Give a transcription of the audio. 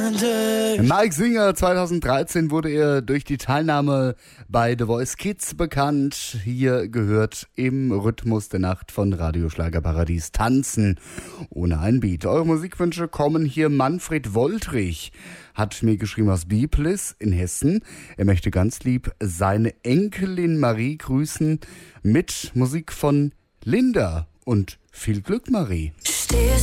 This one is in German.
Mike Singer, 2013 wurde er durch die Teilnahme bei The Voice Kids bekannt. Hier gehört im Rhythmus der Nacht von Radio Schlagerparadies Tanzen ohne ein Beat. Eure Musikwünsche kommen hier. Manfred Woltrich hat mir geschrieben aus Biblis in Hessen. Er möchte ganz lieb seine Enkelin Marie grüßen mit Musik von Linda. Und viel Glück, Marie.